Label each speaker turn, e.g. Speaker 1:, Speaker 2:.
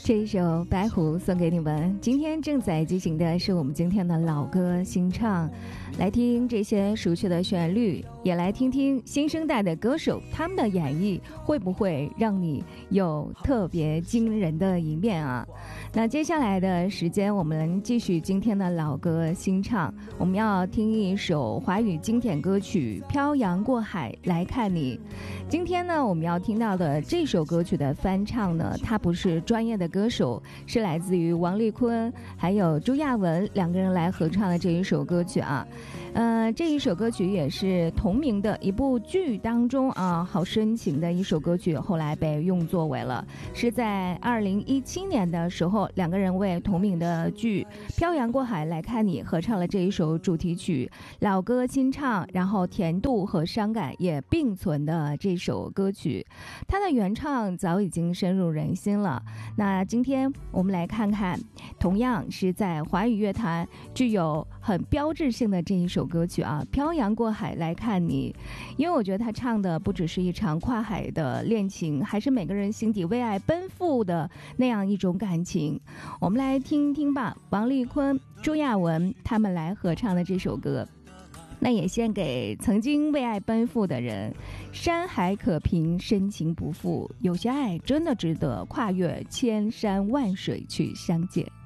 Speaker 1: 这一首《白狐》送给你们。今天正在进行的是我们今天的老歌新唱，来听这些熟悉的旋律，也来听听新生代的歌手他们的演绎会不会让你有特别惊人的一面啊。那接下来的时间我们继续今天的老歌新唱，我们要听一首华语经典歌曲《漂洋过海来看你》。今天呢，我们要听到的这首歌曲的翻唱呢，它不是专业的歌手，是来自于王丽坤还有朱亚文两个人来合唱的这一首歌曲啊。这一首歌曲也是同名的一部剧当中啊，好深情的一首歌曲，后来被用作为了是在2017年的时候，两个人为同名的剧《漂洋过海来看你》合唱了这一首主题曲，老歌新唱，然后甜度和伤感也并存的这首歌曲，它的原唱早已经深入人心了。那今天我们来看看，同样是在华语乐坛具有很标志性的这一首歌曲啊，《漂洋过海来看你》。因为我觉得他唱的不只是一场跨海的恋情，还是每个人心底为爱奔赴的那样一种感情。我们来听一听吧，王丽坤、朱亚文他们来合唱的这首歌，那也献给曾经为爱奔赴的人。山海可平，深情不负，有些爱真的值得跨越千山万水去相见。